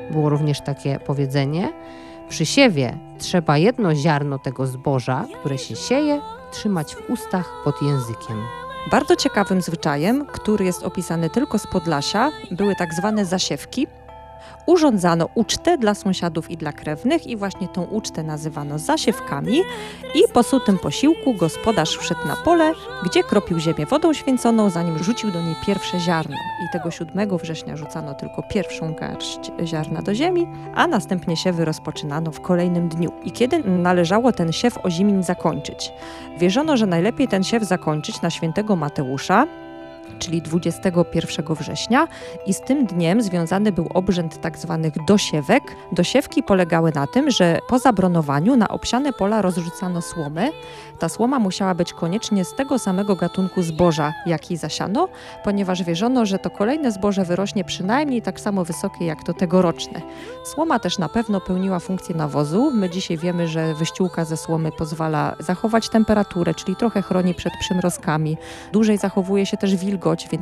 było również takie powiedzenie: przy siewie trzeba jedno ziarno tego zboża, które się sieje, trzymać w ustach pod językiem. Bardzo ciekawym zwyczajem, który jest opisany tylko z Podlasia, były tak zwane zasiewki. Urządzano ucztę dla sąsiadów i dla krewnych i właśnie tą ucztę nazywano zasiewkami i po sutym posiłku gospodarz wszedł na pole, gdzie kropił ziemię wodą święconą, zanim rzucił do niej pierwsze ziarno. I tego 7 września rzucano tylko pierwszą garść ziarna do ziemi, a następnie siewy rozpoczynano w kolejnym dniu. I kiedy należało ten siew ozimień zakończyć? Wierzono, że najlepiej ten siew zakończyć na świętego Mateusza, czyli 21 września i z tym dniem związany był obrzęd tak zwanych dosiewek. Dosiewki polegały na tym, że po zabronowaniu na obsiane pola rozrzucano słomę. Ta słoma musiała być koniecznie z tego samego gatunku zboża, jaki zasiano, ponieważ wierzono, że to kolejne zboże wyrośnie przynajmniej tak samo wysokie jak to tegoroczne. Słoma też na pewno pełniła funkcję nawozu. My dzisiaj wiemy, że wyściółka ze słomy pozwala zachować temperaturę, czyli trochę chroni przed przymrozkami. Dłużej zachowuje się też wilgoć, więc